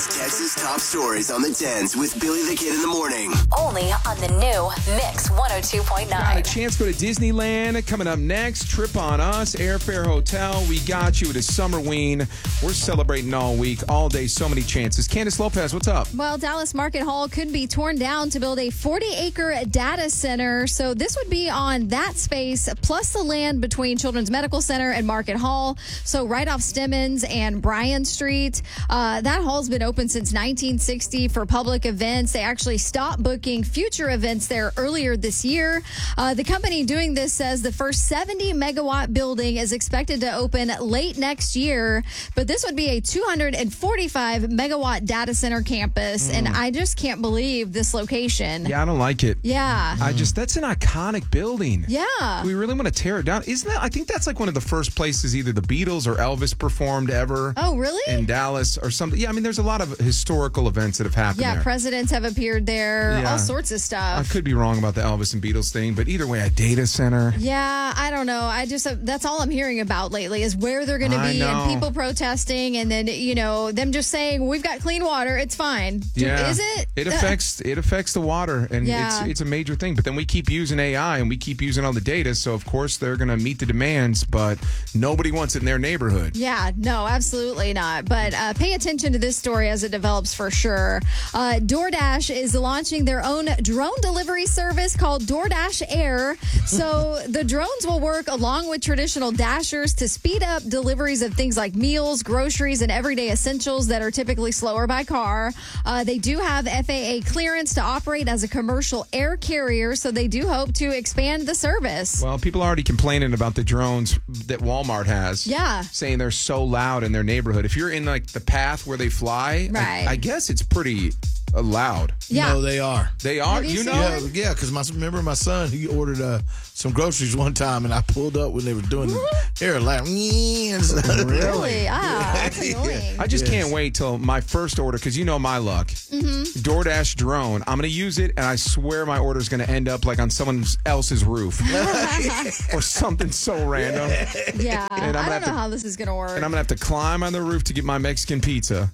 Texas top stories on the 10s with Billy the Kid in the morning. Only on the new Mix 102.9. Got a chance to go to Disneyland. Coming up next, Trip on Us, Airfare Hotel. We got you at a Summerween. We're celebrating all week, all day. So many chances. Candace Lopez, what's up? Well, Dallas Market Hall could be torn down to build a 40-acre data center. So this would be on that space, plus the land between Children's Medical Center and Market Hall. So right off Stemmons and Bryan Street. That hall's been open since 1960 for public events. They actually stopped booking future events there earlier this year. The company doing this says the first 70-megawatt building is expected to open late next year. But this would be a 245-megawatt data center campus. And I just can't believe this location. Yeah, I don't like it. Yeah. That's an iconic building. Yeah. We really want to tear it down. Isn't that? I think that's like one of the first places either the Beatles or Elvis performed ever. Oh, really? In Dallas or something. Yeah, I mean, there's a lot of historical events that have happened there. Yeah, presidents have appeared there, all sorts of stuff. I could be wrong about the Elvis and Beatles thing, but either way, a data center. Yeah, I don't know. That's all I'm hearing about lately is where they're going to be and people protesting and then, them just saying, we've got clean water. It's fine. Yeah. Is it? It affects the water and it's a major thing. But then we keep using AI and we keep using all the data. So, of course, they're going to meet the demands, but nobody wants it in their neighborhood. Yeah, no, absolutely not. But pay attention to this story as it develops for sure. DoorDash is launching their own drone delivery service called DoorDash Air. So the drones will work along with traditional dashers to speed up deliveries of things like meals, groceries, and everyday essentials that are typically slower by car. They do have FAA clearance to operate as a commercial air carrier, so they do hope to expand the service. Well, people are already complaining about the drones that Walmart has. Yeah. Saying they're so loud in their neighborhood. If you're in like the path where they fly, right. I guess it's pretty loud. Yeah. No, they are. They are? You know? Yeah, because remember my son, he ordered some groceries one time, and I pulled up when they were doing the air like, really? That's annoying. I just can't wait till my first order, because you know my luck. Mm-hmm. DoorDash drone. I'm going to use it, and I swear my order is going to end up like on someone else's roof. Or something so random. Yeah. And I don't know how this is going to work. And I'm going to have to climb on the roof to get my Mexican pizza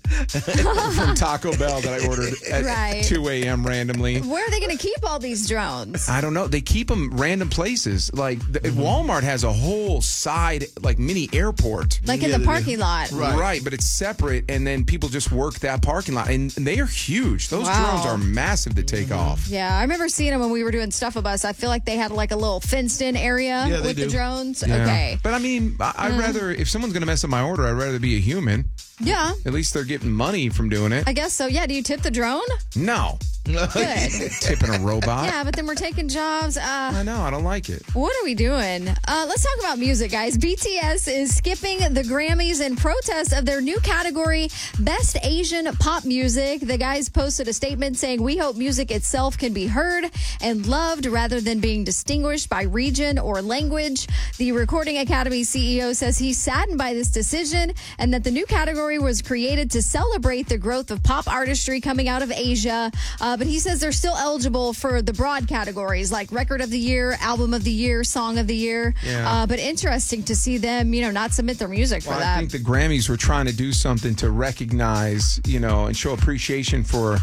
from Taco Bell that I ordered at 2 a.m. randomly. Where are they going to keep all these drones? I don't know. They keep them random places. Like Walmart has a whole side, like mini airport. Like in the parking lot. Right, but it's separate, and then people just work that parking lot. And they are huge. Those drones are massive to take off. Yeah, I remember seeing them when we were doing Stuff With Us. I feel like they had like a little fenced-in area with the drones. Yeah. Okay. But I mean, I'd rather, if someone's going to mess up my order, I'd rather be a human. Yeah. At least they're getting money from doing it. I guess so. Yeah. Do you tip the drone? No. Good. Tipping a robot. Yeah, but then we're taking jobs. I know. I don't like it. What are we doing? Let's talk about music, guys. BTS is skipping the Grammys in protest of their new category, Best Asian Pop Music. The guys posted a statement saying, "We hope music itself can be heard and loved rather than being distinguished by region or language." The Recording Academy CEO says he's saddened by this decision and that the new category was created to celebrate the growth of pop artistry coming out of Asia. But he says they're still eligible for the broad categories like Record of the Year, Album of the Year, Song of the Year. Yeah. But interesting to see them, not submit their music for that. I think the Grammys were trying to do something to recognize, and show appreciation for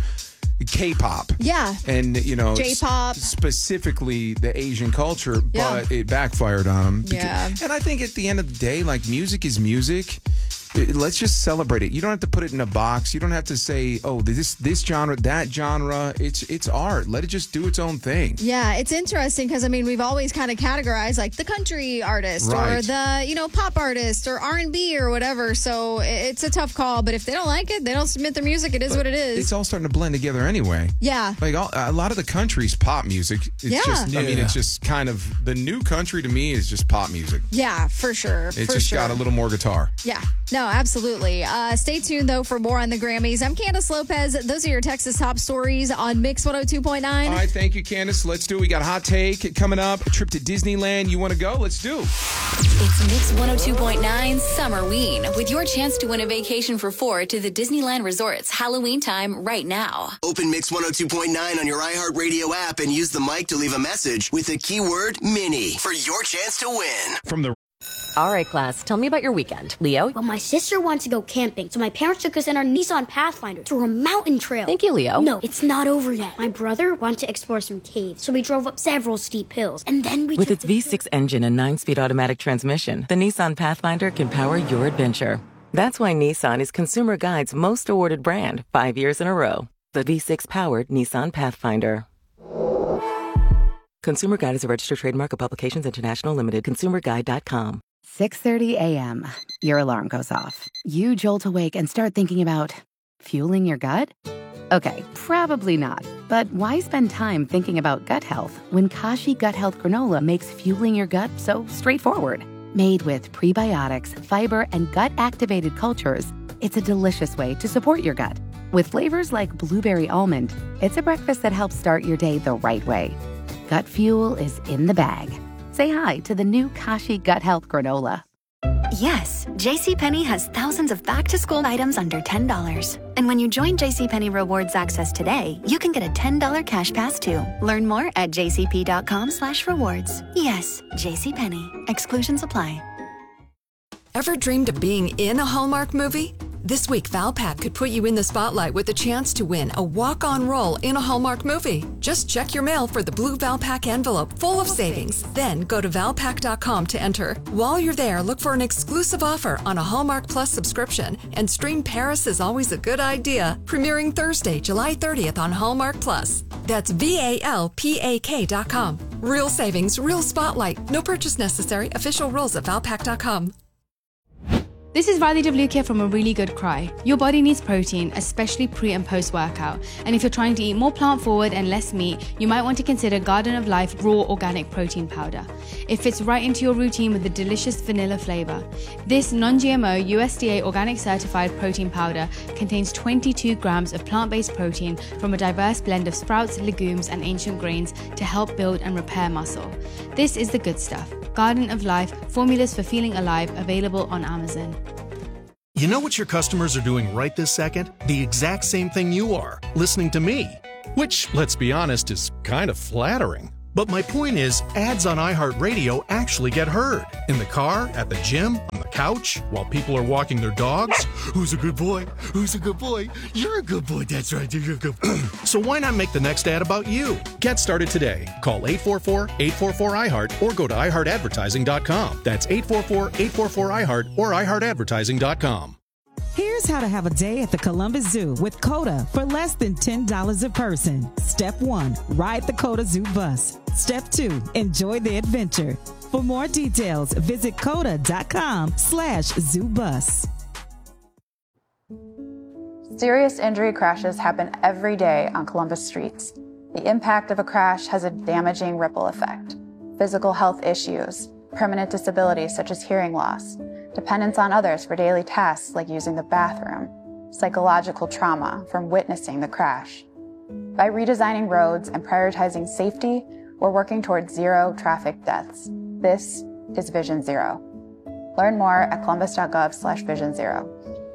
K-pop. Yeah. And, J-pop. Specifically the Asian culture, but it backfired on them. Yeah. And I think at the end of the day, like, music is music. Let's just celebrate it. You don't have to put it in a box. You don't have to say, oh, this genre, that genre. It's art. Let it just do its own thing. Yeah, it's interesting because, we've always kind of categorized like the country artist or the, pop artist or R&B or whatever. So it's a tough call. But if they don't like it, they don't submit their music. It is what it is. It's all starting to blend together anyway. Yeah. Like a lot of the country's pop music. It's just, it's just kind of, the new country to me is just pop music. Yeah, for sure. It's just got a little more guitar. Yeah. No, absolutely. Stay tuned, though, for more on the Grammys. I'm Candace Lopez. Those are your Texas top stories on Mix 102.9. All right, thank you, Candace. Let's do it. We got a hot take coming up. A trip to Disneyland. You want to go? Let's do. It's Mix 102.9 Summerween with your chance to win a vacation for 4 to the Disneyland Resort's Halloween time right now. Open Mix 102.9 on your iHeartRadio app and use the mic to leave a message with the keyword Mini for your chance to win. From the All right, class, tell me about your weekend. Leo? Well, my sister wants to go camping, so my parents took us in our Nissan Pathfinder through a mountain trail. Thank you, Leo. No, it's not over yet. My brother wanted to explore some caves, so we drove up several steep hills, and then we With its V6 engine and 9-speed automatic transmission, the Nissan Pathfinder can power your adventure. That's why Nissan is Consumer Guide's most awarded brand 5 years in a row. The V6-powered Nissan Pathfinder. Consumer Guide is a registered trademark of Publications International Limited. ConsumerGuide.com. 6:30 a.m. Your alarm goes off. You jolt awake and start thinking about fueling your gut? Okay, probably not. But why spend time thinking about gut health when Kashi Gut Health Granola makes fueling your gut so straightforward? Made with prebiotics, fiber, and gut-activated cultures, it's a delicious way to support your gut. With flavors like blueberry almond, it's a breakfast that helps start your day the right way. Gut fuel is in the bag. Say hi to the new Kashi Gut Health Granola. Yes, JCPenney has thousands of back-to-school items under $10. And when you join JCPenney Rewards Access today, you can get a $10 cash pass too. Learn more at jcp.com/rewards. Yes, JCPenney. Exclusions apply. Ever dreamed of being in a Hallmark movie? This week, Valpak could put you in the spotlight with a chance to win a walk-on role in a Hallmark movie. Just check your mail for the blue Valpak envelope full of savings. Then go to Valpak.com to enter. While you're there, look for an exclusive offer on a Hallmark Plus subscription and stream Paris is Always a Good Idea, premiering Thursday, July 30th on Hallmark Plus. That's VALPAK.com. Real savings, real spotlight. No purchase necessary. Official rules at Valpak.com. This is Riley DeVluke from A Really Good Cry. Your body needs protein, especially pre and post workout. And if you're trying to eat more plant forward and less meat, you might want to consider Garden of Life Raw Organic Protein Powder. It fits right into your routine with a delicious vanilla flavor. This non-GMO USDA organic certified protein powder contains 22 grams of plant-based protein from a diverse blend of sprouts, legumes, and ancient grains to help build and repair muscle. This is the good stuff. Garden of Life, formulas for feeling alive, available on Amazon. You know what your customers are doing right this second? The exact same thing you are, listening to me. Which, let's be honest, is kind of flattering. But my point is, ads on iHeartRadio actually get heard. In the car, at the gym, on the couch, while people are walking their dogs. Who's a good boy? Who's a good boy? You're a good boy, that's right, you're a good boy. So why not make the next ad about you? Get started today. Call 844-844-iHeart or go to iHeartAdvertising.com. That's 844-844-iHeart or iHeartAdvertising.com. Here's how to have a day at the Columbus Zoo with COTA for less than $10 a person. Step 1, ride the COTA Zoo bus. Step 2, enjoy the adventure. For more details, visit COTA.com/zoobus. Serious injury crashes happen every day on Columbus streets. The impact of a crash has a damaging ripple effect. Physical health issues, permanent disabilities such as hearing loss, dependence on others for daily tasks like using the bathroom, psychological trauma from witnessing the crash. By redesigning roads and prioritizing safety, we're working towards zero traffic deaths. This is Vision Zero. Learn more at columbus.gov/Vision Zero.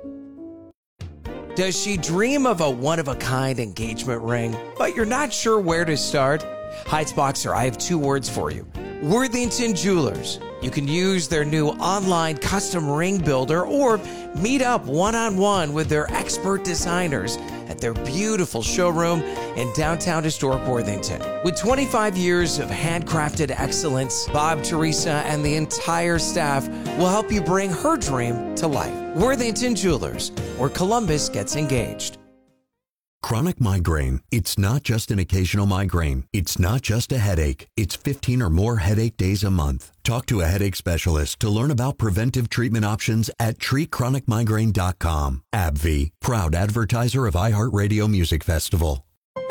Does she dream of a one-of-a-kind engagement ring, but you're not sure where to start? Heights Boxer, I have 2 words for you. Worthington Jewelers. You can use their new online custom ring builder or meet up one-on-one with their expert designers at their beautiful showroom in downtown historic Worthington. With 25 years of handcrafted excellence, Bob, Teresa, and the entire staff will help you bring her dream to life. Worthington Jewelers, where Columbus gets engaged. Chronic migraine. It's not just an occasional migraine. It's not just a headache. It's 15 or more headache days a month. Talk to a headache specialist to learn about preventive treatment options at treatchronicmigraine.com. AbbVie, proud advertiser of iHeartRadio Music Festival.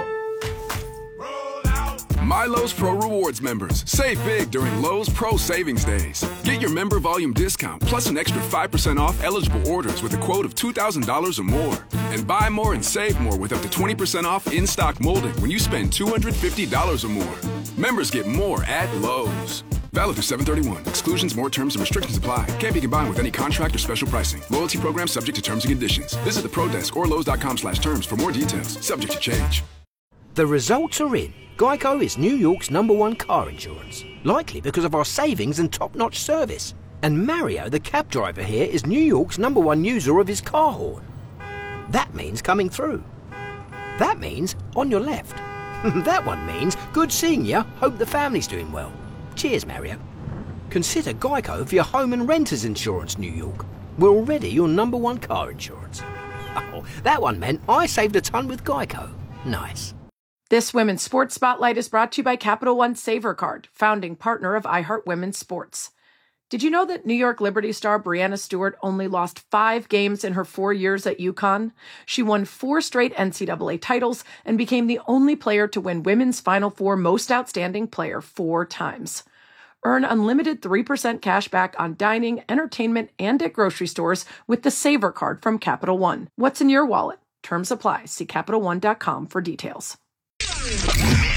My Lowe's Pro Rewards members, save big during Lowe's Pro Savings Days. Get your member volume discount plus an extra 5% off eligible orders with a quote of $2,000 or more. And buy more and save more with up to 20% off in-stock molding when you spend $250 or more. Members get more at Lowe's. Valid through 7/31. Exclusions, more terms, and restrictions apply. Can't be combined with any contract or special pricing. Loyalty program subject to terms and conditions. Visit the Pro Desk or Lowes.com/terms for more details. Subject to change. The results are in. Geico is New York's #1 car insurance. Likely because of our savings and top-notch service. And Mario, the cab driver here, is New York's #1 user of his car horn. That means coming through. That means on your left. That one means good seeing you. Hope the family's doing well. Cheers, Mario. Consider Geico for your home and renters insurance, New York. We're already your #1 car insurance. Oh, that one meant I saved a ton with Geico. Nice. This Women's Sports Spotlight is brought to you by Capital One Saver Card, founding partner of iHeart Women's Sports. Did you know that New York Liberty star Breanna Stewart only lost 5 games in her 4 years at UConn? She won 4 straight NCAA titles and became the only player to win Women's Final Four Most Outstanding Player 4 times. Earn unlimited 3% cash back on dining, entertainment, and at grocery stores with the Saver Card from Capital One. What's in your wallet? Terms apply. See CapitalOne.com for details.